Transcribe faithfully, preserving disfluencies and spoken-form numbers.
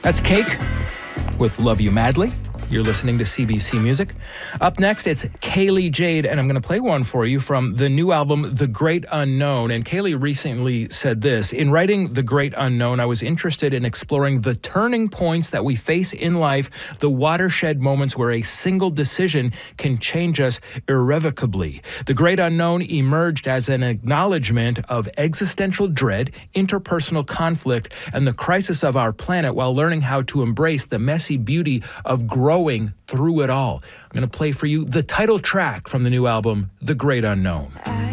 That's Cake with Love You Madly. You're listening to C B C Music. Up next, it's Kaylee Jade, and I'm going to play one for you from the new album, The Great Unknown. And Kaylee recently said this: in writing The Great Unknown, I was interested in exploring the turning points that we face in life, the watershed moments where a single decision can change us irrevocably. The Great Unknown emerged as an acknowledgement of existential dread, interpersonal conflict, and the crisis of our planet, while learning how to embrace the messy beauty of growing through it all. I'm going to play for you the title track from the new album, The Great Unknown.